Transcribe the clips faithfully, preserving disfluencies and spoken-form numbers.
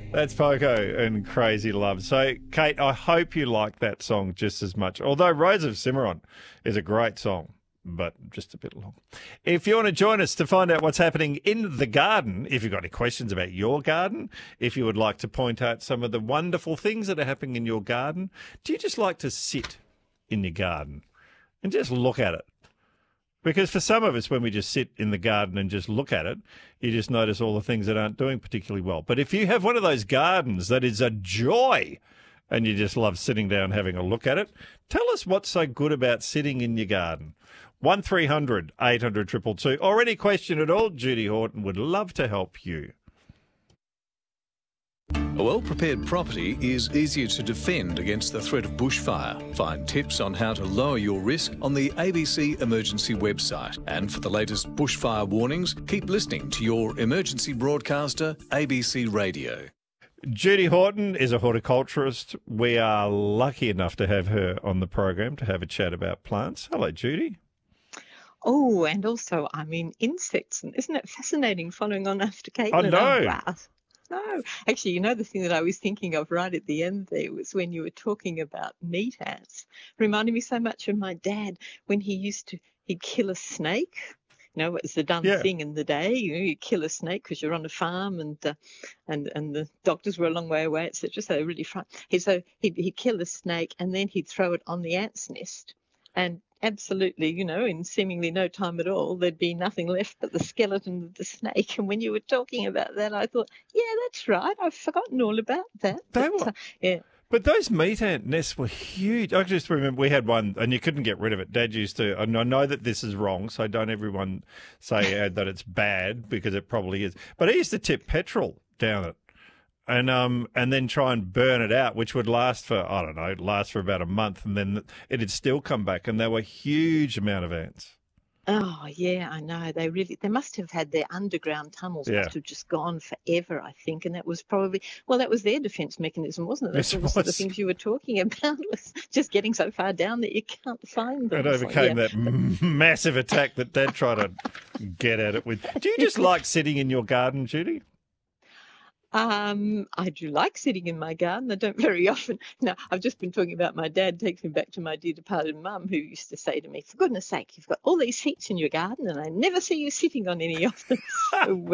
That's Poco and Crazy Love. So, Kate, I hope you like that song just as much. Although Rose of Cimarron is a great song, but just a bit long. If you want to join us to find out what's happening in the garden, if you've got any questions about your garden, if you would like to point out some of the wonderful things that are happening in your garden, do you just like to sit in your garden and just look at it? Because for some of us, when we just sit in the garden and just look at it, you just notice all the things that aren't doing particularly well. But if you have one of those gardens that is a joy and you just love sitting down having a look at it, tell us what's so good about sitting in your garden. one three hundred eight hundred two two two, or any question at all, Judy Horton would love to help you. A well-prepared property is easier to defend against the threat of bushfire. Find tips on how to lower your risk on the A B C Emergency website. And for the latest bushfire warnings, keep listening to your emergency broadcaster, A B C Radio. Judy Horton is a horticulturist. We are lucky enough to have her on the program to have a chat about plants. Hello, Judy. Oh, and also, I mean, insects. And isn't it fascinating following on after Caitlin? I know. Oh, wow. No, actually, you know, the thing that I was thinking of right at the end there was when you were talking about meat ants. Reminded me so much of my dad when he used to, he'd kill a snake. You know, it was the done Yeah. thing in the day. You know, you kill a snake because you're on a farm and uh, and and the doctors were a long way away, et cetera. So they're really frightened. He, so he'd, he'd kill a snake and then he'd throw it on the ant's nest. And absolutely, you know, in seemingly no time at all, there'd be nothing left but the skeleton of the snake. And when you were talking about that, I thought, yeah, that's right. I've forgotten all about that. They But, were- uh, yeah. But those meat ant nests were huge. I just remember we had one, and you couldn't get rid of it. Dad used to, and I know that this is wrong, so don't everyone say uh, that it's bad, because it probably is. But he used to tip petrol down it, and um, and then try and burn it out, which would last for, I don't know, last for about a month, and then it'd still come back, and there were a huge amount of ants. Oh, yeah, I know. They really, they must have had their underground tunnels, Yeah. must have just gone forever, I think. And that was probably, well, that was their defence mechanism, wasn't it? That's Yes, all it the sort was. of things you were talking about, was just getting so far down that you can't find them. It It's like, overcame yeah. that m- massive attack that Dad tried to get at it with. Do you just like sitting in your garden, Judy? Um, I do like sitting in my garden. I don't very often. No, I've just been talking about my dad. Takes me back to my dear departed mum, who used to say to me, "For goodness sake, you've got all these seats in your garden, and I never see you sitting on any of them." So,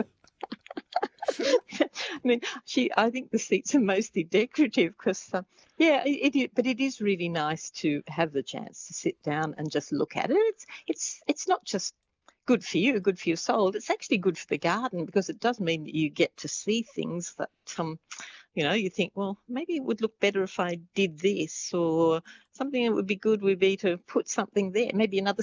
I mean, she. I think the seats are mostly decorative because, um, yeah, it, it. But it is really nice to have the chance to sit down and just look at it. It's it's it's not just good for you, good for your soul. It's actually good for the garden because it does mean that you get to see things that, um, you know, you think, well, maybe it would look better if I did this, or something that would be good would be to put something there, maybe another